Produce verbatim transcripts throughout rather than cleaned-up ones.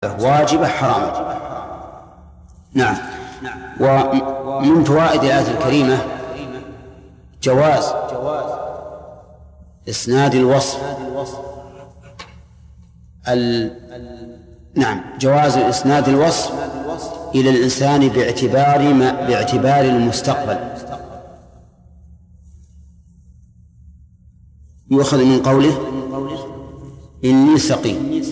واجبة حرامة. نعم. ومن فوائد الآية الكريمة جواز إسناد الوصف ال... نعم جواز إسناد الوصف إلى الإنسان باعتبار ما باعتبار المستقبل. يؤخذ من قوله إني سقيم،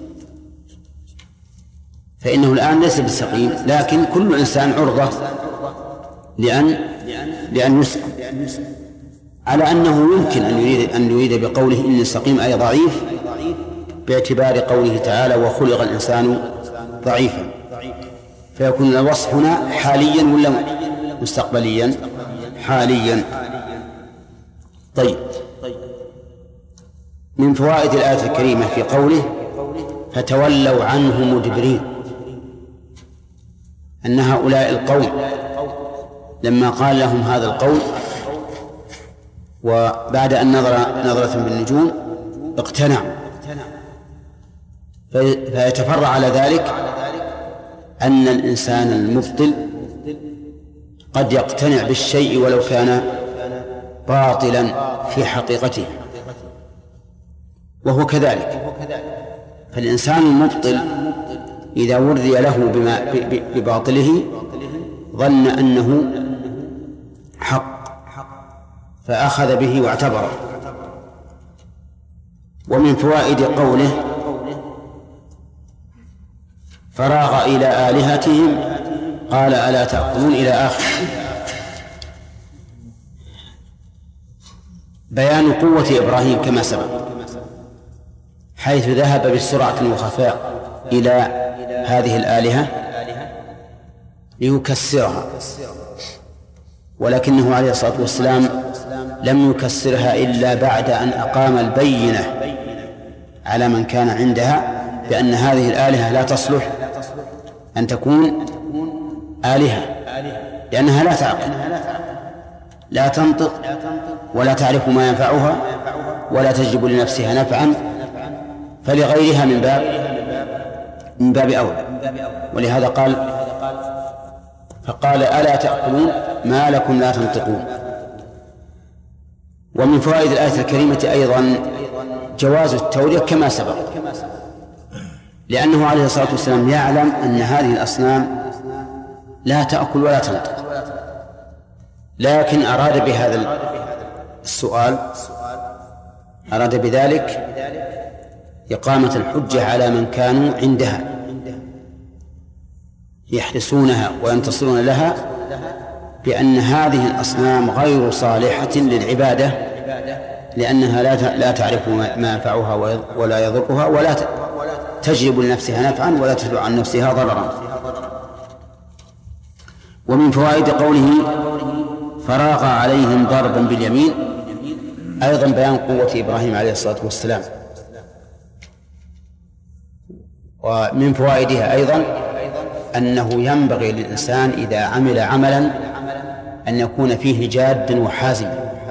فإنه الآن ليس بالسقيم، لكن كل إنسان عرضة لأن لأن يسقم، على أنه يمكن أن يريد أن يريد بقوله إني سقيم أي ضعيف باعتبار قوله تعالى وخلق الإنسان ضعيفا، فيكون الوصف هنا حاليا ولا مستقبليا؟ حاليا. طيب، من فوائد الآية الكريمة في قوله فتولوا عنه مدبرين أن هؤلاء القوم لما قال لهم هذا القول وبعد أن نظر نظرة بالنجوم اقتنعوا، فيتفرع على ذلك أن الإنسان المبطل قد يقتنع بالشيء ولو كان باطلا في حقيقته، وهو كذلك. فالإنسان المبطل إذا وري له بما بباطله ظن أنه حق فأخذ به واعتبره. ومن فوائد قوله فراغ إلى آلهتهم قال ألا تأكلون إلى آخر، بيان قوة إبراهيم كما سبق، حيث ذهب بسرعة وخفاء إلى هذه الآلهة ليكسرها، ولكنه عليه الصلاة والسلام لم يكسرها إلا بعد أن أقام البينة على من كان عندها بأن هذه الآلهة لا تصلح أن تكون آلهة، لأنها لا تعقل، لا تنطق ولا تعرف ما ينفعها ولا تجلب لنفسها نفعا، فلغيرها من باب من باب أولى. ولهذا قال فقال ألا تأكلون ما لكم لا تنطقون. ومن فوائد الآية الكريمة أيضا جواز التورية كما سبق، لأنه عليه الصلاة والسلام يعلم أن هذه الأصنام لا تأكل ولا تنطق، لكن أراد بهذا السؤال أراد بذلك إقامة الحجة على من كانوا عندها يحرسونها وينتصرون لها بأن هذه الأصنام غير صالحة للعبادة، لأنها لا تعرف ما ينفعها ولا يضرها ولا تجلب لنفسها نفعا ولا تدفع عن نفسها ضررا. ومن فوائد قوله فراغ عليهم ضربا باليمين أيضا بيان قوة إبراهيم عليه الصلاة والسلام. ومن فوائدها أيضا أنه ينبغي للإنسان إذا عمل عملا أن يكون فيه جاد وحازم،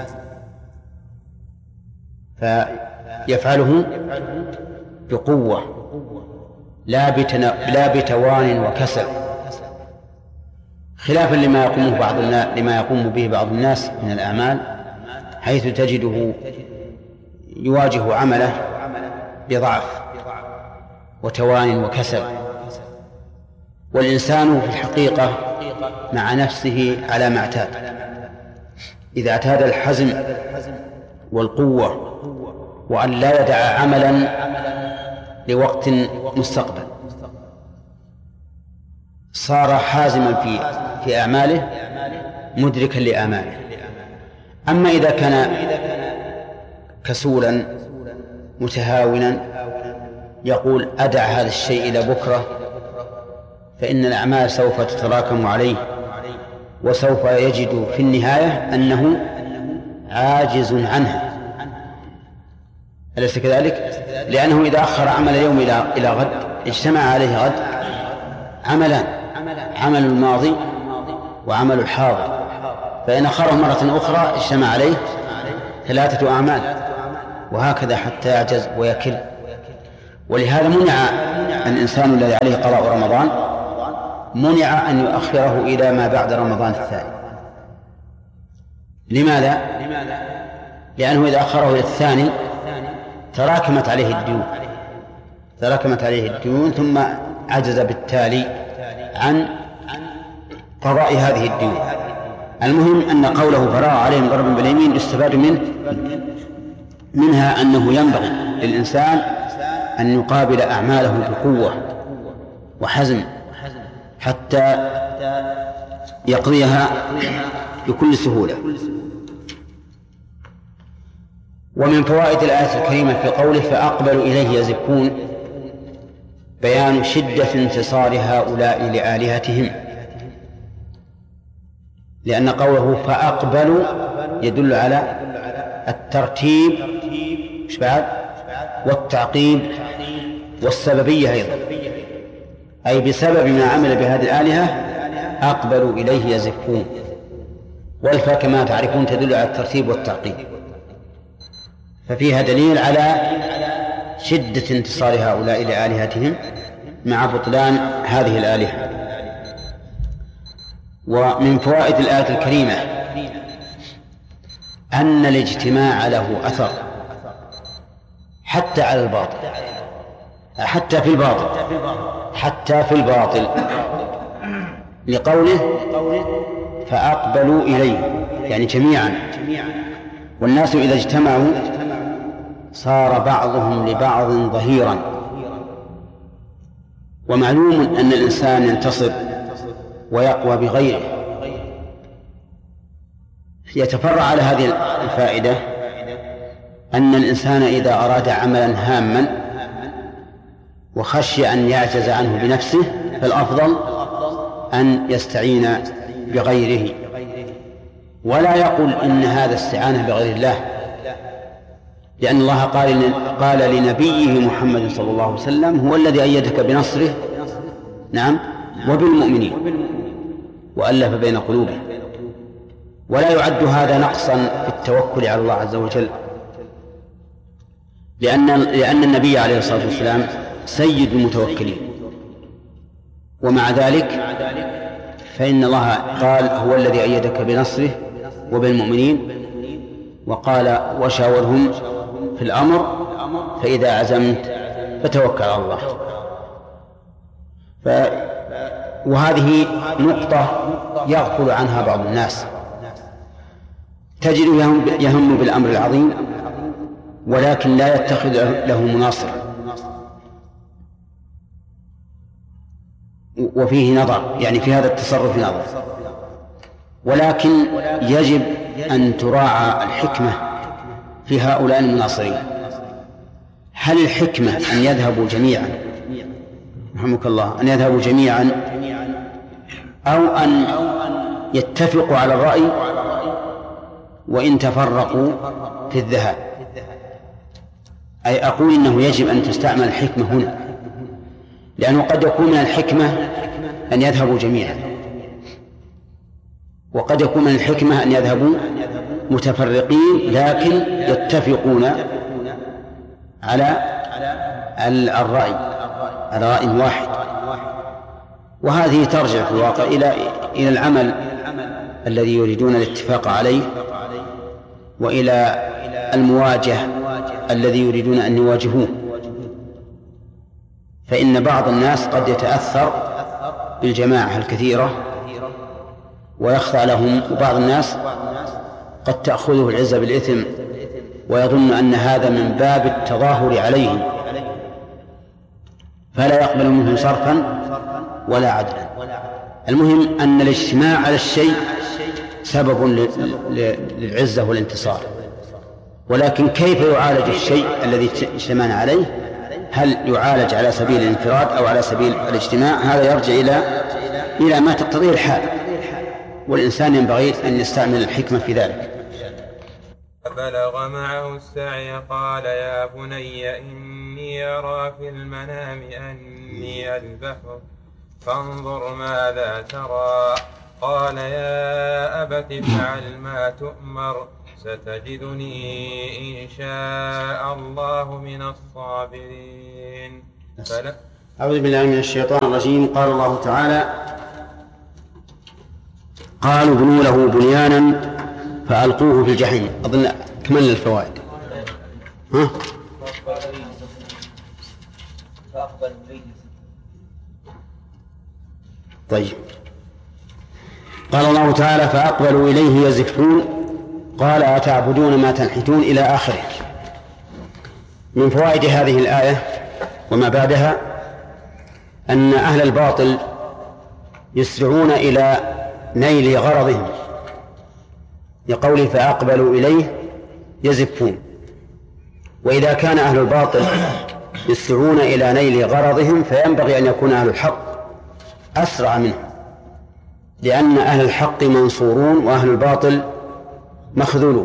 فيفعله بقوة لا بتوان وكسل، خلافا لما يقوم بعض الناس لما يقوم به بعض الناس من الأعمال، حيث تجده يواجه عمله بضعف وتوان وكسل. والإنسان في الحقيقة مع نفسه على ما اعتاد، إذا اعتاد الحزم والقوة وأن لا يدع عملا لوقت مستقبل صار حازما في في أعماله مدركا لآماله. أما إذا كان كسولا متهاونا يقول أدع هذا الشيء إلى بكرة، فإن الأعمال سوف تتراكم عليه وسوف يجد في النهاية أنه عاجز عنها، أليس كذلك؟ لأنه إذا أخر عمل اليوم إلى إلى غد اجتمع عليه غد عملان، عمل الماضي وعمل الحاضر، فإن أخره مرة أخرى اجتمع عليه ثلاثة أعمال، وهكذا حتى يعجز ويكل. ولهذا منع الإنسان الذي عليه قضاء رمضان منع أن يؤخره إلى ما بعد رمضان الثاني. لماذا؟ لأنه إذا أخره إلى الثاني تراكمت عليه الديون تراكمت عليه الديون ثم عجز بالتالي عن قضاء هذه الديون. المهم أن قوله فراغ عليهم ضربا باليمين يستفاد منه منها أنه ينبغي للإنسان أن يقابل أعماله بقوة وحزم حتى يقضيها بكل سهولة. ومن فوائد الآية الكريمة في قوله فأقبلوا إليه يزفون بيان شدة انتصار هؤلاء لآلهتهم، لأن قوله فأقبلوا يدل على الترتيب والتعقيب والسببية أيضا، أي بسبب ما عمل بهذه الآلهة أقبلوا إليه يزفون. والفاء كما تعرفون تدل على الترتيب والتعقيب، ففيها دليل على شدة انتصار هؤلاء لآلهتهم مع بطلان هذه الآلهة. ومن فوائد الآية الكريمة أن الاجتماع له أثر حتى على الباطل، حتى في الباطل حتى في الباطل لقوله فأقبلوا إليه، يعني جميعا. والناس إذا اجتمعوا صار بعضهم لبعض ظهيرا، ومعلوم أن الإنسان ينتصر ويقوى بغيره. يتفرع على هذه الفائدة أن الإنسان إذا أراد عملا هاما وخشي أن يعجز عنه بنفسه فالأفضل أن يستعين بغيره، ولا يقول إن هذا استعانة بغير الله، لأن الله قال قال لنبيه محمد صلى الله عليه وسلم هو الذي أيدك بنصره نعم وبالمؤمنين وألف بين قلوبهم. ولا يعد هذا نقصا في التوكل على الله عز وجل، لأن لأن النبي عليه الصلاة والسلام سيد المتوكلين، ومع ذلك فإن الله قال هو الذي أيدك بنصره وبالمؤمنين، وقال وشاورهم في الأمر فإذا عزمت فتوكل على الله. ف... وهذه نقطة يغفل عنها بعض الناس، تجد يهم بالأمر العظيم ولكن لا يتخذ له مناصر، وفيه نظر، يعني في هذا التصرف نظر. ولكن يجب أن تراعى الحكمة في هؤلاء المناصرين. هل الحكمة أن يذهبوا جميعا رحمك الله أن يذهبوا جميعا أو أن يتفقوا على الرأي وإن تفرقوا في الذهاب؟ أي أقول إنه يجب أن تستعمل الحكمة هنا، لأنه قد يكون من الحكمة أن يذهبوا جميعا، وقد يكون من الحكمة أن يذهبوا متفرقين لكن يتفقون على الرأي على رأي واحد. وهذه ترجع في الواقع إلى إلى العمل الذي يريدون الاتفاق عليه، وإلى المواجهة الذي يريدون أن يواجهوه. فإن بعض الناس قد يتأثر بالجماعة الكثيرة ويخضع لهم، وبعض الناس قد تأخذه العزة بالإثم ويظن أن هذا من باب التظاهر عليهم، فلا يقبل منهم صرفا ولا عدلا. المهم أن الاجتماع على الشيء سبب للعزة والانتصار، ولكن كيف يعالج الشيء الذي اجتمعنا عليه؟ هل يعالج على سبيل الانفراد أو على سبيل الاجتماع؟ هذا يرجع إلى إلى ما تقتضيه الحال، والإنسان ينبغي أن يستعمل الحكمة في ذلك. فبلغ معه السعي قال يا بني إني أرى في المنام أني أذبحك فانظر ماذا ترى. قال يا أبت افعل ما تؤمر ستجدني إن شاء الله من الصابرين. أعوذ بالله من الشيطان الرجيم. قال الله تعالى: قالوا ابنوا له بنيانا فألقوه في الجحيم. أظن كمل الفوائد. ها؟ طيب. قال الله تعالى: فأقبلوا إليه يزفون قال: أتعبدون ما تنحتون إلى آخره. من فوائد هذه الآية وما بعدها أن أهل الباطل يسرعون إلى نيل غرضهم، لقوله: فأقبلوا إليه يزفون. وإذا كان أهل الباطل يسرعون إلى نيل غرضهم فينبغي أن يكون أهل الحق أسرع منهم، لأن أهل الحق منصورون وأهل الباطل مخذولون.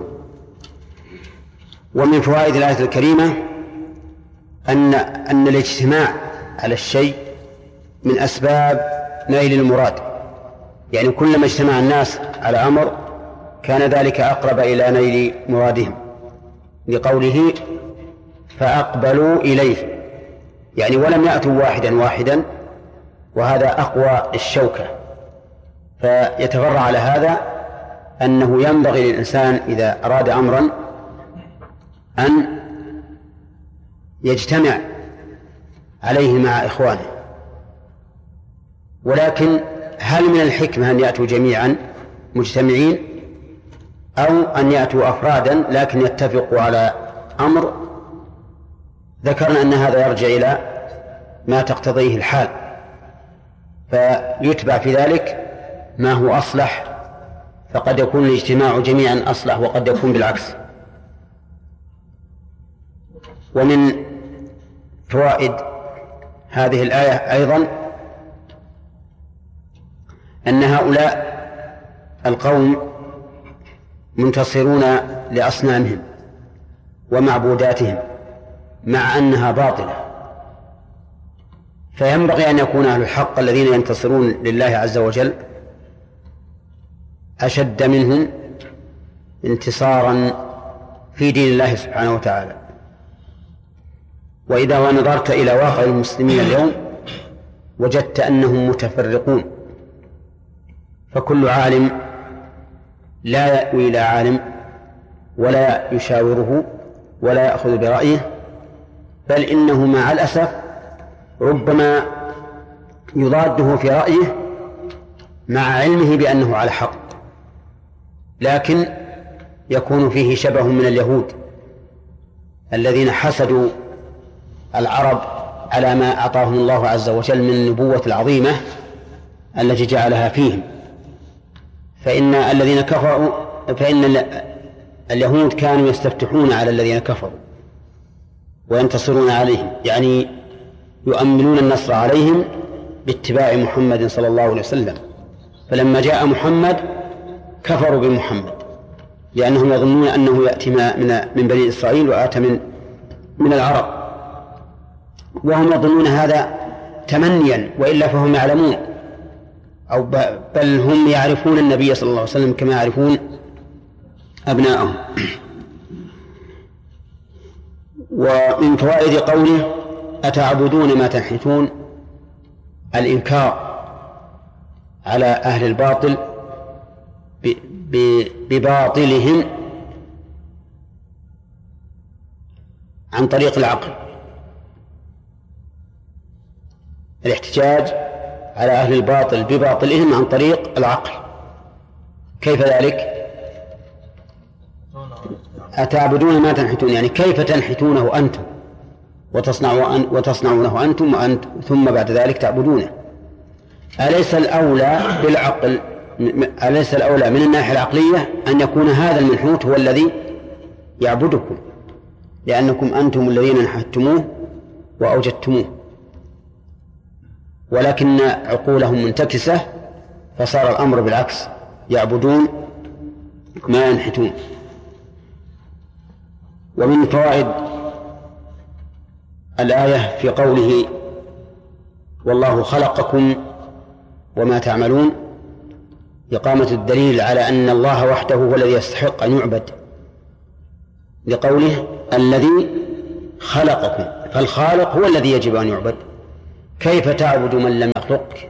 ومن فوائد الآية الكريمة أن أن الاجتماع على الشيء من أسباب نيل المراد، يعني كلما اجتمع الناس على أمر كان ذلك أقرب إلى نيل مرادهم، لقوله: فأقبلوا إليه، يعني ولم يأتوا واحدا واحدا، وهذا أقوى الشوكة. فيتفرع على هذا أنه ينبغي للإنسان إذا أراد أمرا أن يجتمع عليه مع إخوانه. ولكن هل من الحكمة أن يأتوا جميعا مجتمعين، أو أن يأتوا أفرادا لكن يتفقوا على أمر؟ ذكرنا أن هذا يرجع إلى ما تقتضيه الحال، فيتبع في ذلك ما هو أصلح، فقد يكون الاجتماع جميعا أصلح وقد يكون بالعكس. ومن فوائد هذه الآية أيضا أن هؤلاء القوم منتصرون لأصنامهم ومعبوداتهم مع أنها باطلة، فينبغي أن يكون أهل الحق الذين ينتصرون لله عز وجل أشد منهم انتصارا في دين الله سبحانه وتعالى. وإذا نظرت إلى واقع المسلمين اليوم وجدت أنهم متفرقون، فكل عالم لا يأوي إلى عالم ولا يشاوره ولا يأخذ برأيه، بل إنه مع الأسف ربما يضاده في رأيه مع علمه بأنه على حق، لكن يكون فيه شبه من اليهود الذين حسدوا العرب على ما أعطاهم الله عز وجل من النبوة العظيمة التي جعلها فيهم. فإن الذين كفروا فإن اليهود كانوا يستفتحون على الذين كفروا وينتصرون عليهم، يعني يؤمنون النصر عليهم باتباع محمد صلى الله عليه وسلم. فلما جاء محمد كفروا بمحمد لأنهم يظنون أنه يأتي من من بني إسرائيل وآتى من من العرب، وهم يظنون هذا تمنيا، وإلا فهم يعلمون، أو بل هم يعرفون النبي صلى الله عليه وسلم كما يعرفون أبناءهم. ومن فوائد قوله: أتعبدون ما تنحتون، الإنكار على أهل الباطل بباطلهم عن طريق العقل، الاحتجاج على أهل الباطل بباطلهم عن طريق العقل. كيف ذلك؟ أتعبدون ما تنحتون، يعني كيف تنحتونه أنتم وتصنعونه أنتم وأنت ثم بعد ذلك تعبدونه؟ أليس الأولى بالعقل أليس الأولى من الناحية العقلية أن يكون هذا المنحوت هو الذي يعبدكم، لأنكم أنتم الذين نحتموه وأوجدتموه، ولكن عقولهم منتكسة فصار الأمر بالعكس، يعبدون ما ينحتون. ومن فوائد الآية في قوله: والله خلقكم وما تعملون، إقامة الدليل على أن الله وحده هو الذي يستحق أن يعبد، لقوله: الذي خلقكم، فالخالق هو الذي يجب أن يعبد. كيف تعبد من لم يخلقك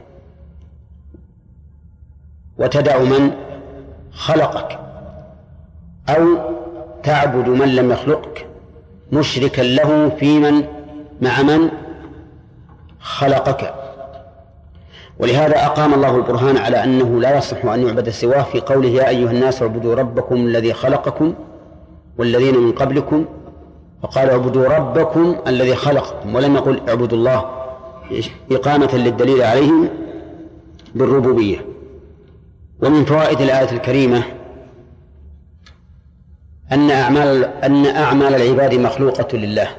وتدع من خلقك، أو تعبد من لم يخلقك مشركا له في من مع من خلقك. ولهذا أقام الله البرهان على أنه لا يصح أن يعبد سواه في قوله يا أيها الناس اعبدوا ربكم الذي خلقكم والذين من قبلكم، فقال اعبدوا ربكم الذي خلقكم، ولم يقل اعبدوا الله، إقامة للدليل عليهم بالربوبية. ومن فوائد الآية الكريمة أن أعمال, أن أعمال العباد مخلوقة لله،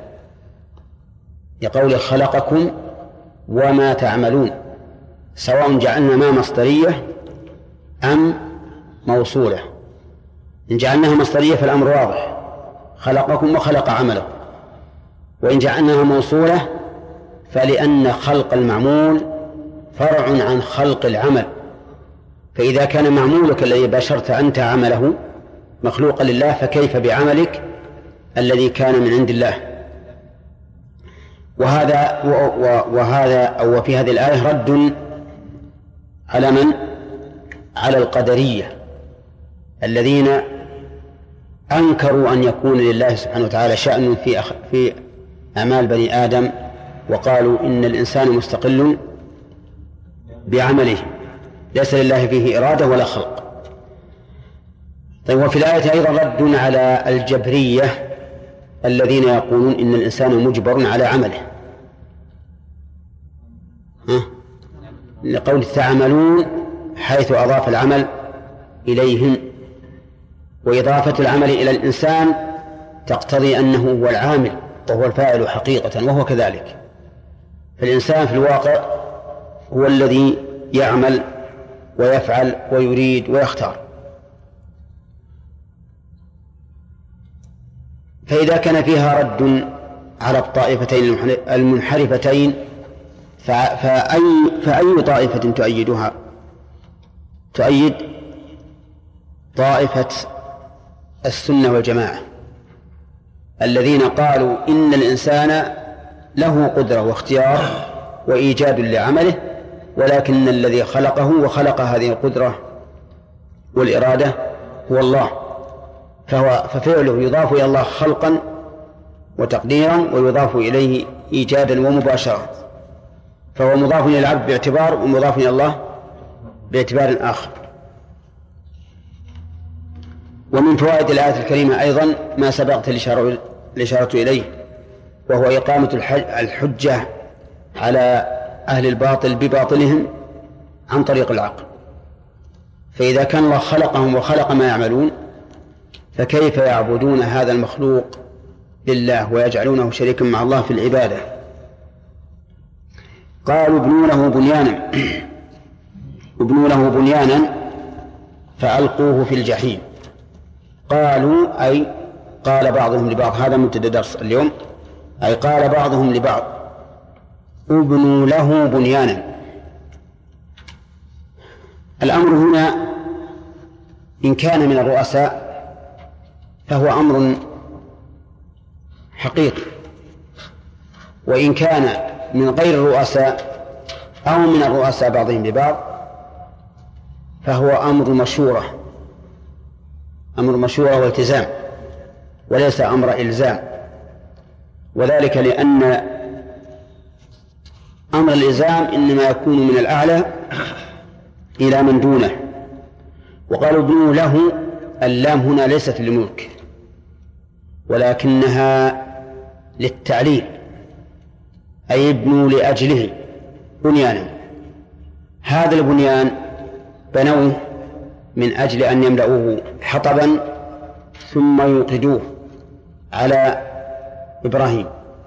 لقوله خلقكم وما تعملون، سواء جعلنا ما مصدرية أم موصولة. إن جعلناها مصدرية فالأمر واضح، خلقكم وخلق عملكم، وإن جعلناها موصولة فلأن خلق المعمول فرع عن خلق العمل، فإذا كان معمولك الذي باشرت أنت عمله مخلوقا لله فكيف بعملك الذي كان من عند الله. وهذا وهذا أو في هذه الآية رد على من؟ على القدرية الذين أنكروا أن يكون لله سبحانه وتعالى شأن في في أعمال بني آدم، وقالوا إن الإنسان مستقل بعمله ليس لله فيه إرادة ولا خلق. طيب، وفي الآية أيضا رد على الجبرية الذين يقولون إن الإنسان مجبر على عمله، ها؟ لقول تعملون حيث أضاف العمل إليهم، وإضافة العمل إلى الإنسان تقتضي أنه هو العامل وهو الفاعل حقيقة، وهو كذلك. فالإنسان في الواقع هو الذي يعمل ويفعل ويريد ويختار. فإذا كان فيها رد على الطائفتين المنحرفتين فأي, فأي طائفة تؤيدها؟ تؤيد طائفة السنة والجماعة الذين قالوا إن الإنسان له قدرة واختيار وإيجاد لعمله، ولكن الذي خلقه وخلق هذه القدرة والإرادة هو الله، فهو ففعله يضاف إلى الله خلقا وتقديرا ويضاف إليه إيجادا ومباشرة، فهو مضاف إلى العبد باعتبار ومضاف إلى الله باعتبار آخر. ومن فوائد الآية الكريمة أيضا ما سبقت الإشارة إليه، وهو إقامة الحجة على أهل الباطل بباطلهم عن طريق العقل. فإذا كان الله خلقهم وخلق ما يعملون فكيف يعبدون هذا المخلوق لله ويجعلونه شريكا مع الله في العبادة؟ قالوا ابنوا له بنيانا ابنوا له بنيانا فألقوه في الجحيم. قالوا أي قال بعضهم لبعض، هذا مبتدأ درس اليوم، أي قال بعضهم لبعض ابنوا له بنيانا. الأمر هنا إن كان من الرؤساء فهو أمر حقيقي، وإن كان من غير الرؤساء أو من الرؤساء بعضهم لبعض فهو أمر مشورة، أمر مشورة والتزام وليس أمر إلزام، وذلك لأن أمر الإلزام إنما يكون من الأعلى إلى من دونه. وقالوا ابنوا له، اللام هنا ليست للملك ولكنها للتعليل، أي ابنوا لأجله بنيانا. هذا البنيان بنوه من أجل أن يملؤوه حطبا ثم يوقدوه على إبراهيم،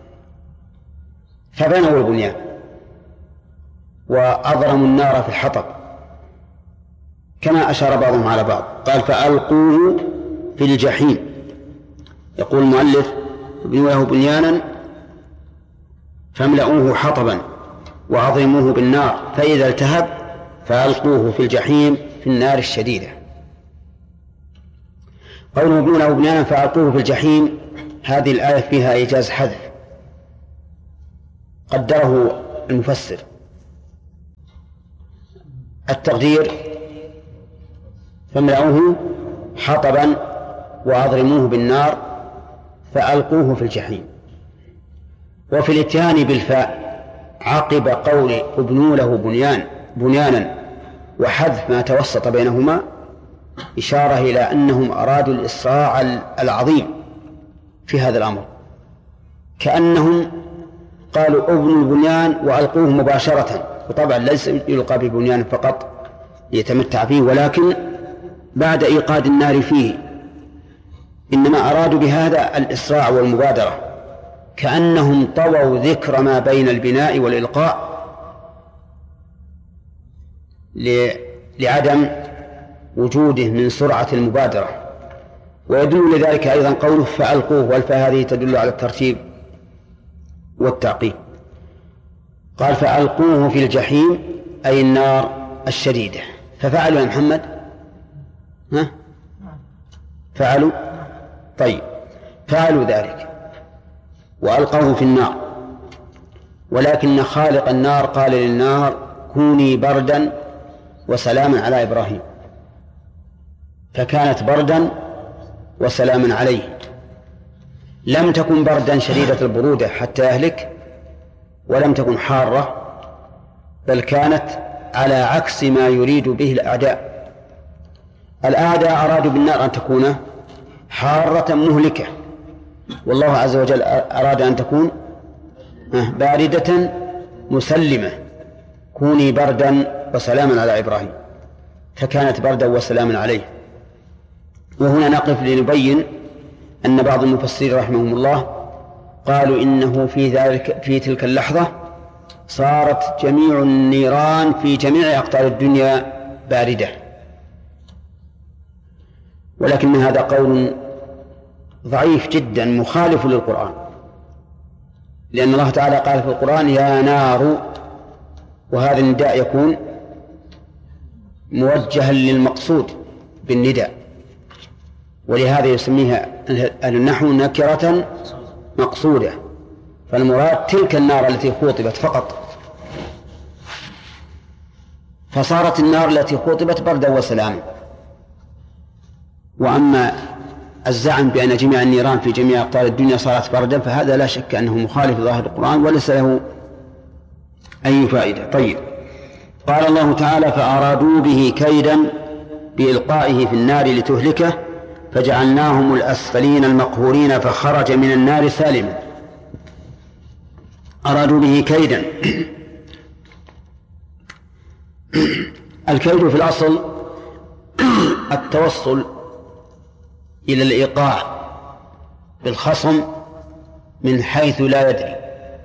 فبنوا البنيان وأضرموا النار في الحطب كما أشار بعضهم على بعض. قال فألقوه في الجحيم. يقول المؤلف ابنوا له بنيانا فاملؤوه حطبا وأضرموه بالنار، فإذا التهب فألقوه في الجحيم في النار الشديدة. قوله ابنوا له بنيانا فألقوه في الجحيم، هذه الآية فيها إيجاز حذف قدره المفسر. التقدير: فاملأوه حطبا وأضرموه بالنار فألقوه في الجحيم. وفي الاتيان بالفاء عقب قول ابنوا له بنيان بنيانا وحذف ما توسط بينهما إشارة إلى أنهم أرادوا الإسراع العظيم في هذا الأمر، كأنهم قالوا ابنوا البنيان وألقوه مباشرة، وطبعا ليس يلقى ببنيان فقط يتمتع فيه، ولكن بعد إيقاد النار فيه، إنما أرادوا بهذا الإسراع والمبادرة، كأنهم طووا ذكر ما بين البناء والإلقاء لعدم وجوده من سرعة المبادرة. ويدل لذلك أيضا قوله فألقوه، والفاء هذه تدل على الترتيب والتعقيب. قال فألقوه في الجحيم أي النار الشديدة. ففعلوا يا محمد؟ ها؟ فعلوا؟ طيب، فعلوا ذلك وألقوه في النار، ولكن خالق النار قال للنار كوني بردا وسلاما على إبراهيم، فكانت بردا وسلاما عليه. لم تكن بردا شديدة البرودة حتى يهلك، ولم تكن حارة، بل كانت على عكس ما يريد به الأعداء. الأعداء أرادوا بالنار أن تكون حارة مهلكة، والله عز وجل أراد أن تكون باردة مسلمة، كوني بردا وسلاما على إبراهيم، فكانت بردا وسلاما عليه. وهنا نقف لنبين أن بعض المفسرين رحمهم الله قالوا إنه في ذلك في تلك اللحظة صارت جميع النيران في جميع أقطار الدنيا باردة، ولكن هذا قول ضعيف جدا مخالف للقرآن، لأن الله تعالى قال في القرآن يا نار، وهذا النداء يكون موجها للمقصود بالنداء، ولهذا يسميها أهل النحو نكرة مقصودة، فالمراد تلك النار التي خُوطبت فقط. فصارت النار التي خُوطبت بردا وسلاما. وأما الزعم بأن جميع النيران في جميع أقطار الدنيا صارت بردا فهذا لا شك أنه مخالف ظاهر القرآن وليس له أي فائدة. طيب، قال الله تعالى فأرادوا به كيدا بإلقائه في النار لتهلكه فجعلناهم الأسفلين المقهورين فخرج من النار سالما. أرادوا به كيدا. الكيد في الأصل التوصل إلى الإيقاع بالخصم من حيث لا يدري،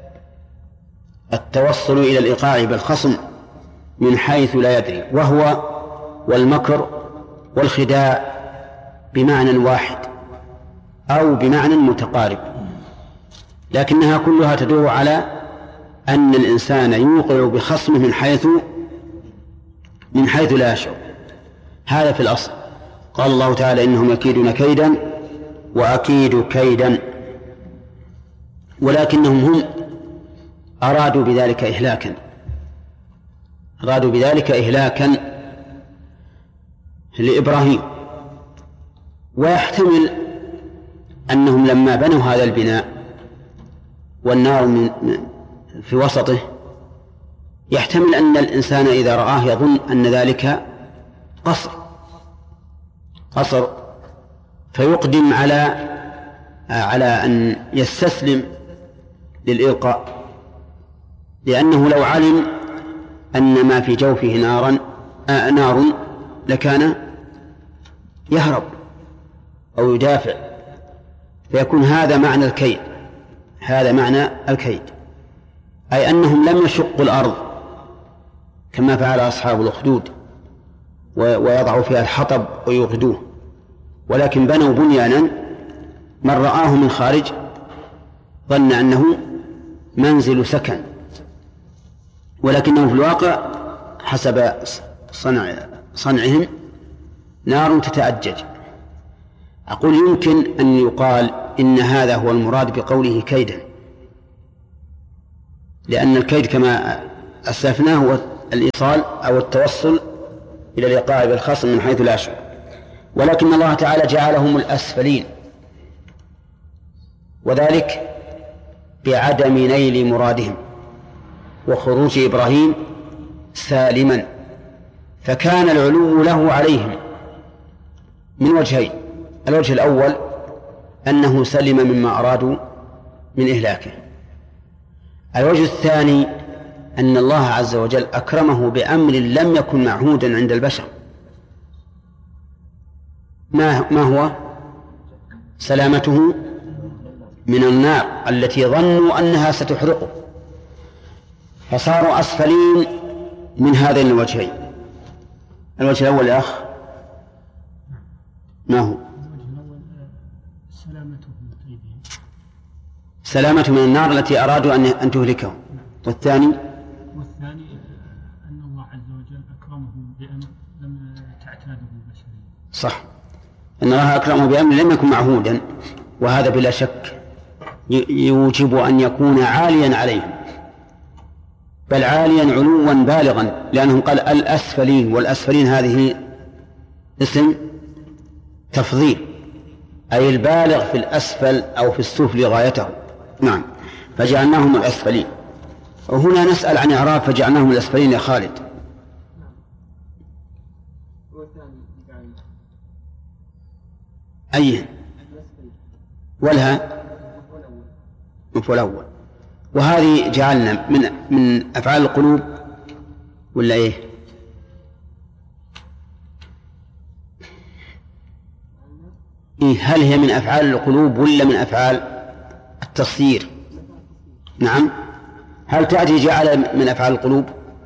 التوصل إلى الإيقاع بالخصم من حيث لا يدري، وهو والمكر والخداع بمعنى واحد أو بمعنى متقارب، لكنها كلها تدور على أن الإنسان يوقع بخصمه من حيث من حيث لا يشعر. هذا في الأصل. قال الله تعالى إنهم يكيدون كيدا وأكيد كيدا، ولكنهم هم أرادوا بذلك إهلاكا أرادوا بذلك إهلاكا لإبراهيم. ويحتمل أنهم لما بنوا هذا البناء والنار من في وسطه، يحتمل أن الإنسان إذا رآه يظن أن ذلك قصر قصر فيقدم على على أن يستسلم للإلقاء، لأنه لو علم أن ما في جوفه نارا آه نار لكان يهرب أو يدافع، فيكون هذا معنى الكيد هذا معنى الكيد أي أنهم لم يشقوا الأرض كما فعل أصحاب الأخدود ويضعوا فيها الحطب ويوقدوه، ولكن بنوا بنيانا من رآه من خارج ظن أنه منزل سكن، ولكنه في الواقع حسب صنع صنعهم نار تتأجج. أقول يمكن أن يقال إن هذا هو المراد بقوله كيدا، لأن الكيد كما أسلفناه هو الإيصال أو التوصل إلى الإيقاع بالخصم من حيث لا يشعر. ولكن الله تعالى جعلهم الأسفلين، وذلك بعدم نيل مرادهم وخروج إبراهيم سالما، فكان العلو له عليهم من وجهين: الوجه الأول أنه سلم مما أرادوا من إهلاكه، الوجه الثاني أن الله عز وجل أكرمه بأمر لم يكن معهودا عند البشر. ما ما هو؟ سلامته من النار التي ظنوا أنها ستحرقه، فصاروا أسفلين من هذين الوجهين. الوجه الأول يا أخ ما هو؟ سلامته من النار التي أرادوا أن تهلكه. والثاني والثاني أن الله عز وجل أكرمه بأمر لم تعتاده البشرية. صح، أن الله أكرمه بأمر لم يكن معهودا، وهذا بلا شك يوجب أن يكون عاليا عليهم، بل عاليا علوا بالغا، لأنهم قال الأسفلين، والأسفلين هذه اسم تفضيل، أي البالغ في الأسفل أو في السفل غايته. نعم، فجعلناهم الأسفلين. وهنا نسأل عن إعراب فجعلناهم الأسفلين يا خالد. أي ولها مفعول أول. وهذه جعلنا من من أفعال القلوب ولا إيه؟ إيه هل هي من أفعال القلوب ولا من أفعال التصيير؟ نعم. هل تأتي جعل من أفعال القلوب؟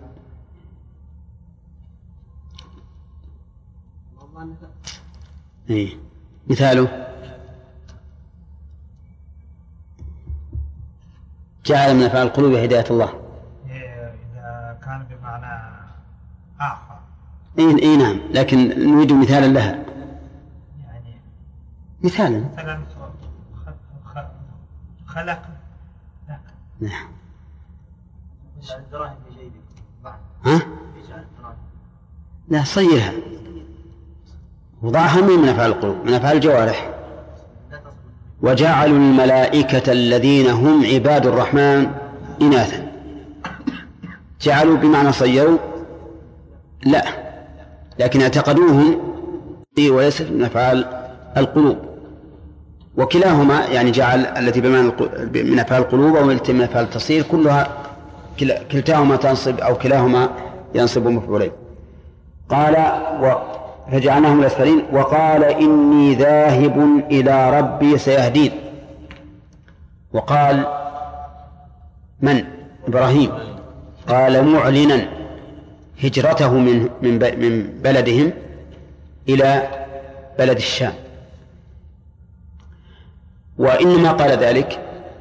إيه مثاله جعل من أفعال القلوب هداية الله. إذا كان بمعنى آخر. إيه إيه نعم، لكن نريد مثالا لها. يعني مثالا. مثلا خلق. نعم. الدراهم في جيبك. ها؟ لا صيرها. وضعها من أفعال القلوب، من أفعال الجوارح. وجعلوا الملائكة الذين هم عباد الرحمن إناثا. جعلوا بمعنى صيروا؟ لا، لكن اعتقدوهم وليس من أفعال القلوب. وكلاهما يعني جعل التي بمعنى من أفعال القلوب أو التي من أفعال التصير كلها كلتاهما تنصب أو كلاهما ينصب مفعولين. قال فجعلناهم الأسفلين. وقال إني ذاهب إلى ربي سيهدين. وقال من؟ إبراهيم. قال معلنا هجرته من من بلدهم إلى بلد الشام. وإنما قال ذلك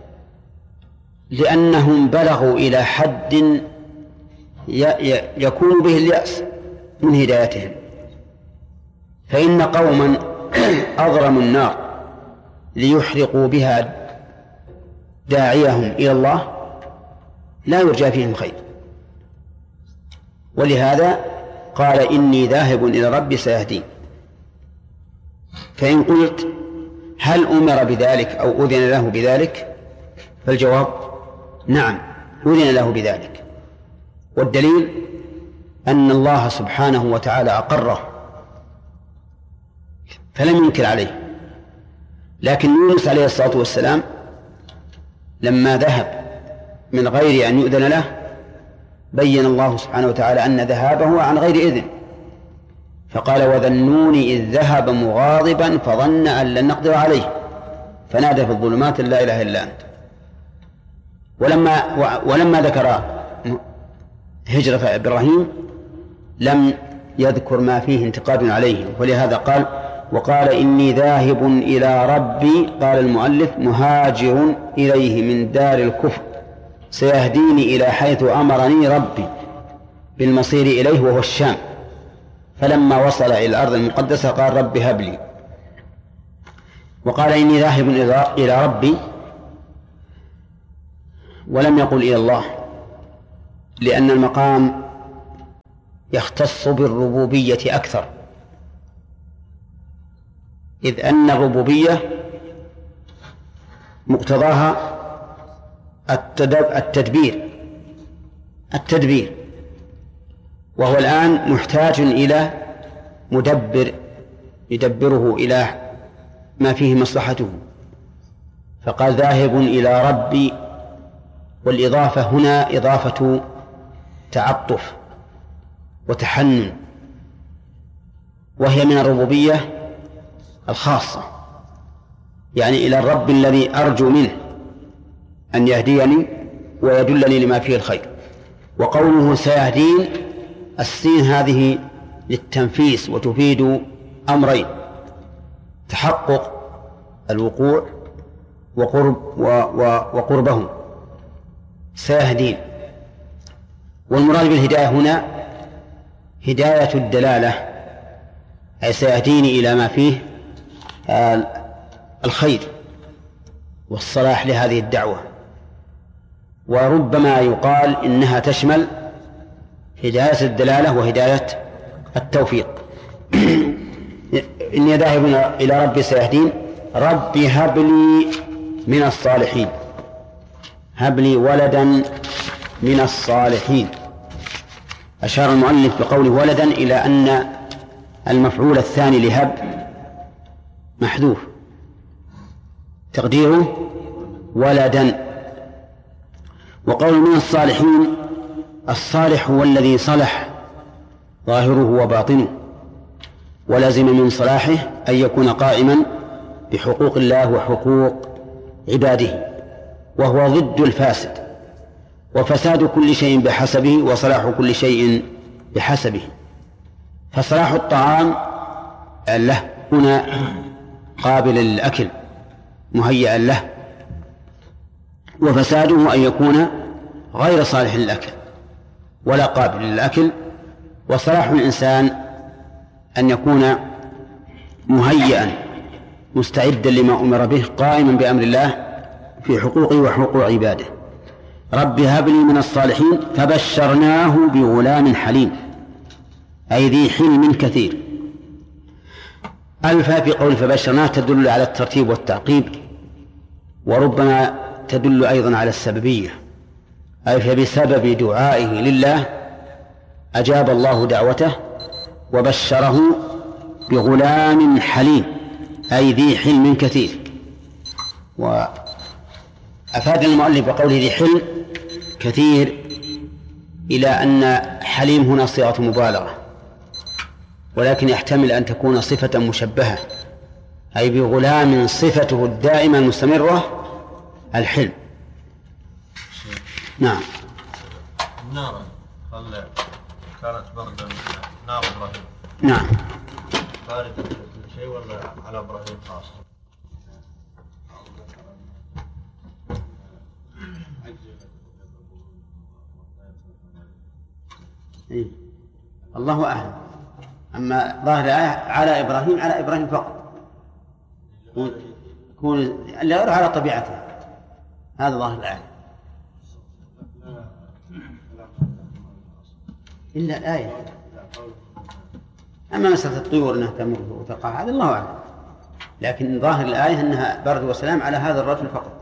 لأنهم بلغوا إلى حد يكون به اليأس من هدايتهم. فإن قوما أضرموا النار ليحرقوا بها داعيهم إلى الله لا يرجى فيهم خير، ولهذا قال إني ذاهب إلى ربي سيهدين. فإن قلت هل أمر بذلك أو أذن له بذلك؟ فالجواب نعم، أذن له بذلك. والدليل أن الله سبحانه وتعالى أقره فلم ينكر عليه. لكن يونس عليه الصلاة والسلام لما ذهب من غير أن يؤذن له بين الله سبحانه وتعالى أن ذهابه عن غير إذن، فقال وذنون إذ ذهب مغاضبا فظن أن لن نقدر عليه فنادى في الظلمات لا إله إلا أنت. ولما, ولما ذكر هجرة إبراهيم لم يذكر ما فيه انتقاد عليه، ولهذا قال وقال إني ذاهب إلى ربي، قال المؤلف مهاجر إليه من دار الكفر سيهديني إلى حيث أمرني ربي بالمصير إليه وهو الشام. فلما وصل إلى الأرض المقدسة قال رب هب لي. وقال إني ذاهب إلى ربي ولم يقل إلى الله، لأن المقام يختص بالربوبية أكثر، إذ أن الربوبية مقتضاها التدبير التدبير وهو الآن محتاج إلى مدبر يدبره إلى ما فيه مصلحته، فقال ذاهب إلى ربي، والإضافة هنا إضافة تعطف وتحنن، وهي من الربوبية الخاصة، يعني إلى الرب الذي أرجو منه أن يهديني ويدلني لما فيه الخير. وقوله سيهدين، السين هذه للتنفيس وتفيد أمرين: تحقق الوقوع وقرب وقربه سيهدين. والمراد بالهداية هنا هداية الدلالة، أي سيهديني إلى ما فيه الخير والصلاح لهذه الدعوة. وربما يقال إنها تشمل هداية الدلالة وهداية التوفيق. إني ذاهب إلى ربي سيهدين، ربي هب لي من الصالحين، هب لي ولدا من الصالحين. أشار المؤلف بقوله ولدا إلى أن المفعول الثاني لهب محذوف، تقديره ولدا. وقول من الصالحين، الصالح هو الذي صلح ظاهره وباطنه، ولازم من صلاحه أن يكون قائما بحقوق الله وحقوق عباده، وهو ضد الفاسد، وفساد كل شيء بحسبه وصلاح كل شيء بحسبه. فصلاح الطعام له هنا قابل للأكل مهيئا له، وفساده أن يكون غير صالح للأكل ولا قابل للأكل. وصلاح الإنسان أن يكون مهيئا مستعدا لما أمر به، قائما بأمر الله في حقوقه وحقوق عباده. رب هب لي من الصالحين، فبشرناه بغلام حليم، أي ذي حلم كثير. ألفا في قول فبشرناه تدل على الترتيب والتعقيب، وربما تدل أيضا على السببية، أي فبسبب دعائه لله أجاب الله دعوته وبشره بغلام حليم، أي ذي حلم كثير. وأفاد المؤلف بقوله ذي حلم كثير إلى أن حليم هنا صيغة مبالغة، ولكن يحتمل أن تكون صفة مشبهة، أي بغلام صفته الدائمة المستمرة الحلم. نعم. النار كانت بردا نار إبراهيم. نعم. باردة كل شيء ولا على إبراهيم خاصة؟ إيه؟ الله أعلم. أما ظاهر الآية على إبراهيم، على إبراهيم فقط، يكون لا على طبيعته، هذا ظاهر الآية. إلا الآية. أما مسألة الطيور أنها تمر وتقع هذا الله أعلم، لكن ظاهر الآية أنها برد وسلام على هذا الرجل فقط.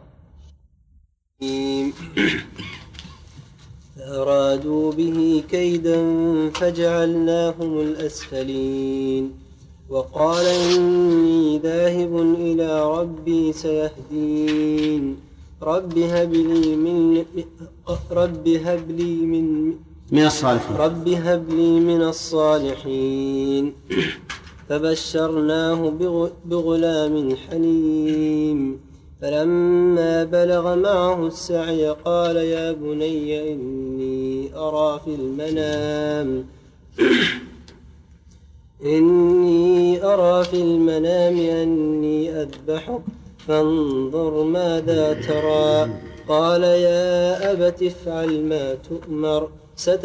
فأرادوا به كيدا فجعلناهم الأسفلين. وقال إني ذاهب إلى ربي سيهدين. رب هب لي من رب هب لي من من الصالحين رب هب لي من الصالحين. فبشرناه بغلام حليم. فلما بلغ معه السعي قال يا بني إني أرى في المنام إني أرى في المنام أني أذبحك فانظر ماذا ترى. قال يا أبت افعل ما تؤمر